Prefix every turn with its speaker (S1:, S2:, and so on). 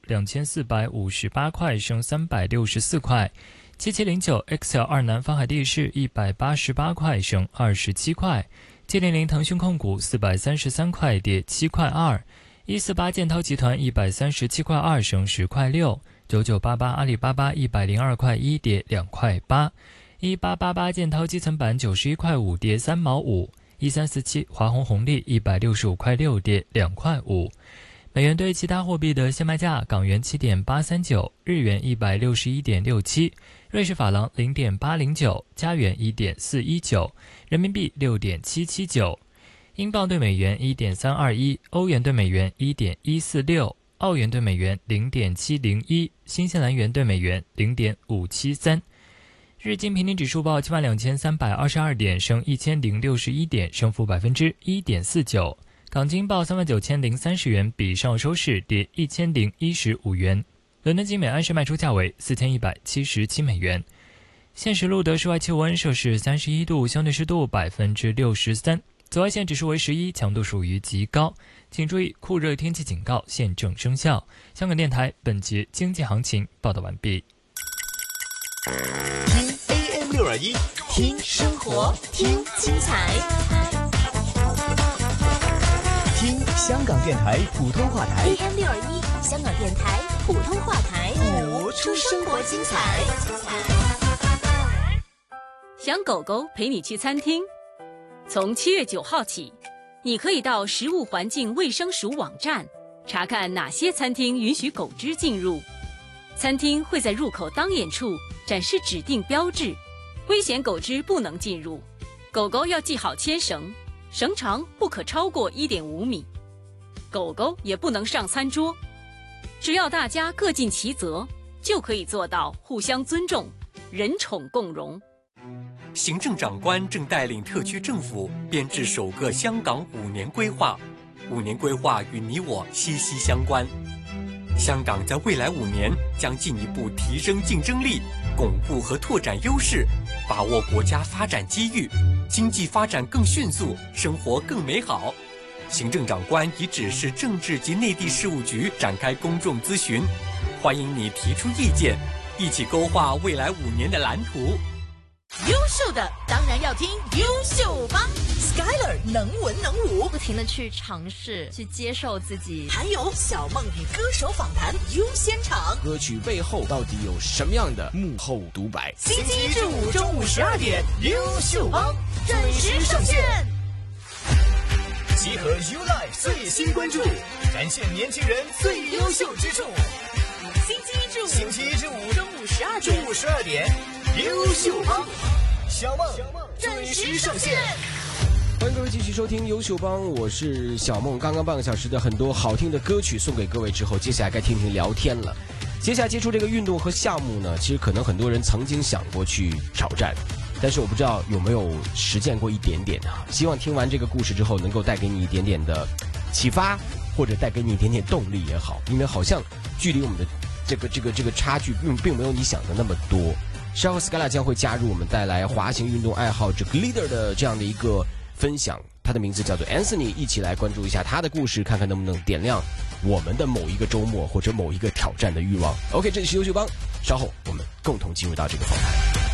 S1: 2458块升364块。7709 Excel 2南方海地市188块升27块。700腾讯控股433块跌7块2。148建滔集团137块2升10块6。9988阿里巴巴102块1跌2块8。1888建滔基层板91块5跌3毛5。1347华虹红利165块6跌2块5。美元对其他货币的现卖价：港元7.839，日元161.67，瑞士法郎0.809，加元1.419，人民币6.779，英镑对美元1.321，欧元对美元1.146，澳元对美元0.701，新西兰元对美元0.573。日经平均指数报72322点，升1061点，升幅1.49%。港金报39030元，比上收市跌1015元。伦敦金每安士卖出价为4177美元。现时录得室外气温摄氏31度，相对湿度63%，紫外线指数为11，强度属于极高。请注意酷热天气警告现正生效。香港电台本节经济行情报道完毕。
S2: 听 AM621，听生活，听精彩。听香港电台普通话台
S3: AM621，香港电台普通话台，
S2: 播出生活精彩。
S4: 想狗狗陪你去餐厅，从7月9号起，你可以到食物环境卫生署网站查看哪些餐厅允许狗只进入。餐厅会在入口当眼处展示指定标志，危险狗只不能进入。狗狗要系好牵绳，绳长不可超过1.5米，狗狗也不能上餐桌。只要大家各尽其责，就可以做到互相尊重，人宠共荣。
S5: 行政长官正带领特区政府编制首个香港5年规划，5年规划与你我息息相关。香港在未来5年将进一步提升竞争力，巩固和拓展优势，把握国家发展机遇，经济发展更迅速，生活更美好。行政长官已指示政治及内地事务局展开公众咨询，欢迎你提出意见，一起勾画未来5年的蓝图。
S3: 优秀的当然要听优秀帮
S2: Skyler 能文能武，
S6: 不停地去尝试，去接受自己。
S2: 还有小梦与歌手访谈优先场，
S7: 歌曲背后到底有什么样的幕后独白？
S2: 星期一至5中午12点，优秀帮
S3: 准时上线。
S2: 集合 YouLife 最新关注，展现年轻人最优秀之处。星期一至5中午12点，优秀帮小梦准时上线。
S7: 欢迎各位继续收听优秀帮，我是小梦。刚刚半个小时的很多好听的歌曲送给各位之后，接下来该听听聊天了。接下来接触这个运动和项目呢，其实可能很多人曾经想过去挑战，但是我不知道有没有实践过一点点啊。希望听完这个故事之后，能够带给你一点点的启发，或者带给你一点点动力也好，因为好像距离我们的这个差距并没有你想的那么多。稍后 Skyla 将会加入我们，带来滑行运动爱好者 Leader 的这样的一个分享，他的名字叫做 Anthony， 一起来关注一下他的故事，看看能不能点亮我们的某一个周末或者某一个挑战的欲望。OK， 这里是优秀帮，稍后我们共同进入到这个访谈。